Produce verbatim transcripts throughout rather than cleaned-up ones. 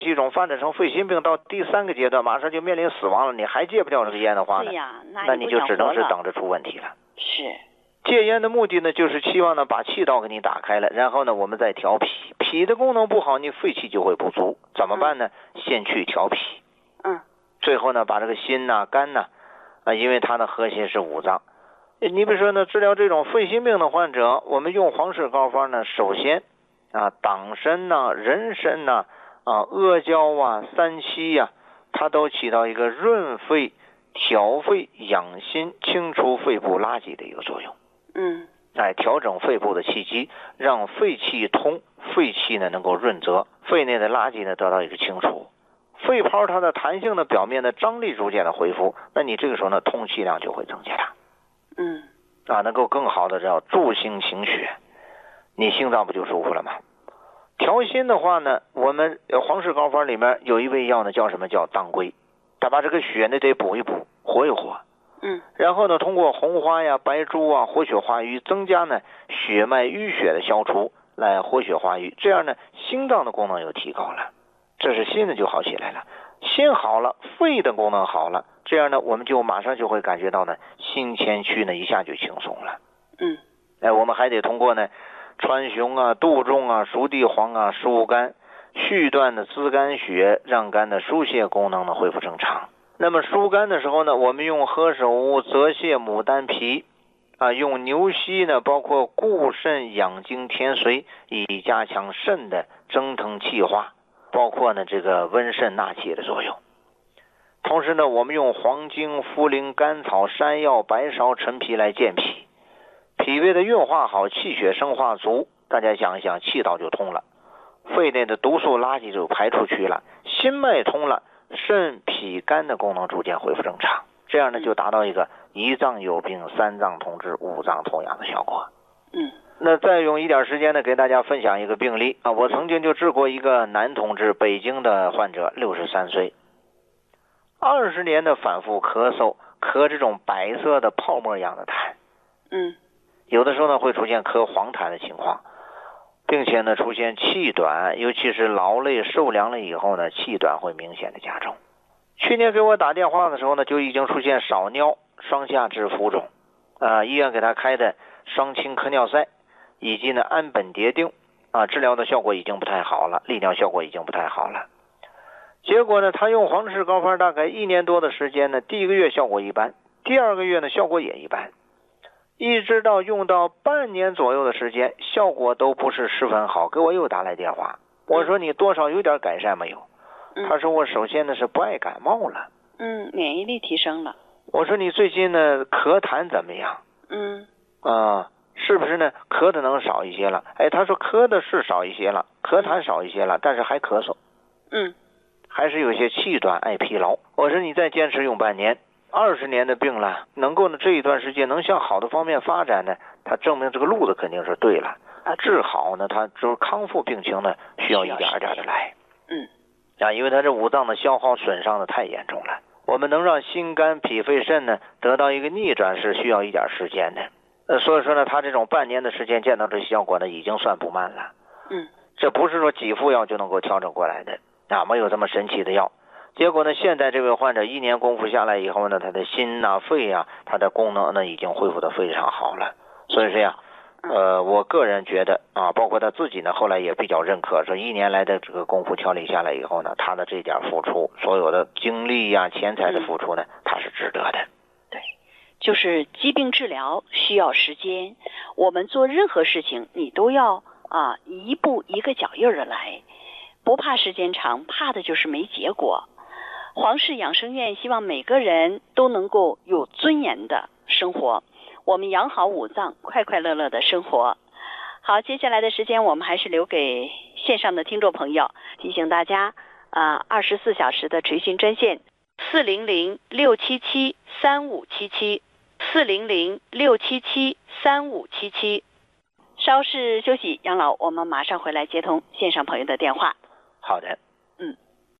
气肿发展成肺心病，到第三个阶段马上就面临死亡了，你还戒不掉这个烟的话呢， 对呀，那, 那你就只能是等着出问题了。 是。 戒烟的目的呢，就是期望呢把气道给你打开了，然后呢我们再调脾，脾的功能不好，你肺气就会不足，怎么办呢？嗯、先去调脾， 嗯， 最后呢把这个心呐、啊、肝呐、啊，因为它的核心是五脏，你比如说呢治疗这种肺心病的患者，我们用黄氏膏方呢，首先啊党参呐、人参呐、啊阿胶啊、三七呀、啊，它都起到一个润肺、调肺、养心、清除肺部垃圾的一个作用。 嗯， 哎，调整肺部的气机，让肺气通，肺气呢能够润泽，肺内的垃圾呢得到一个清除，肺泡它的弹性的表面的张力逐渐的恢复，那你这个时候呢通气量就会增加。 嗯， 啊，能够更好的叫助心行血，你心脏不就舒服了吗？调心的话呢，我们黄氏膏方里面有一味药呢，叫什么？叫当归，它把这个血呢得补一补，活一活。 嗯， 然后呢，通过红花呀、白术啊、活血化瘀，增加呢血脉淤血的消除，来活血化瘀，这样呢心脏的功能又提高了，这是心呢就好起来了，心好了，肺的功能好了，这样呢我们就马上就会感觉到呢心前区呢一下就轻松了。 嗯， 哎，我们还得通过呢川芎啊、杜仲啊、熟地黄啊、疏肝续断的滋肝血，让肝的疏泄功能呢恢复正常。那么疏肝的时候呢，我们用何首、泽泻、牡丹皮啊，用牛膝呢，包括固肾、养精、填髓，以加强肾的蒸腾气化，包括呢这个温肾纳气的作用。同时呢，我们用黄精、茯苓、甘草、山药、白芍、陈皮来健脾，脾胃的运化好，气血生化足，大家想一想，气道就通了，肺内的毒素垃圾就排出去了，心脉通了，肾脾肝的功能逐渐恢复正常，这样呢就达到一个一脏有病三脏同治五脏同养的效果。 嗯， 那再用一点时间呢给大家分享一个病例啊，我曾经就治过一个男同志，北京的患者，六十三岁，二十年的反复咳嗽，咳这种白色的泡沫一样的痰， 嗯， 有的时候呢会出现咳黄痰的情况，并且呢出现气短，尤其是劳累受凉了以后呢，气短会明显的加重。去年给我打电话的时候呢，就已经出现少尿、双下肢浮肿，啊，医院给他开的双氢克尿塞以及呢氨苯蝶啶，啊，治疗的效果已经不太好了，利尿效果已经不太好了。结果呢，他用黄氏膏方大概一年多的时间呢，第一个月效果一般，第二个月呢效果也一般，一直到用到半年左右的时间，效果都不是十分好，给我又打来电话，我说你多少有点改善没有？ 嗯、 他说我首先呢是不爱感冒了， 嗯，免疫力提升了。 我说你最近呢咳痰怎么样？ 嗯， 啊、呃，是不是呢咳的能少一些了？哎，他说咳的是少一些了，咳痰少一些了，但是还咳嗽， 嗯， 还是有些气短爱疲劳。我说你再坚持用半年，二十年的病了，能够呢这一段时间能向好的方面发展呢，他证明这个路子肯定是对了。啊，治好呢，他就是康复病情呢，需要一点一点的来。 嗯， 啊，因为他这五脏的消耗损伤的太严重了，我们能让心肝脾肺肾呢得到一个逆转是需要一点时间的。呃，所以说呢，他这种半年的时间见到这效果呢，已经算不慢了。 嗯， 这不是说几副药就能够调整过来的，啊，没有这么神奇的药。结果呢，现在这位患者一年功夫下来以后呢，他的心啊、肺啊，他的功能呢已经恢复得非常好了。所以说呀，呃，我个人觉得啊，包括他自己呢，后来也比较认可，说一年来的这个功夫调理下来以后呢，他的这点付出，所有的精力呀、钱财的付出呢，他是值得的。 对，就是疾病治疗需要时间，我们做任何事情你都要啊一步一个脚印的来，不怕时间长，怕的就是没结果。黄氏养生院希望每个人都能够有尊严的生活，我们养好五脏，快快乐乐的生活。好，接下来的时间我们还是留给线上的听众朋友，提醒大家啊，二十四小时的垂询专线四零零六七七三五七七四零零六七七三五七七。稍事休息养老，我们马上回来接通线上朋友的电话。 好的。 嗯。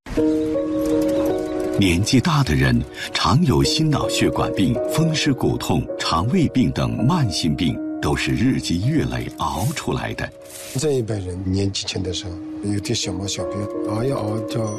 年纪大的人常有心脑血管病、风湿骨痛、肠胃病等慢性病，都是日积月累熬出来的。 这一辈人年纪轻的时候有点小毛小病，熬一熬就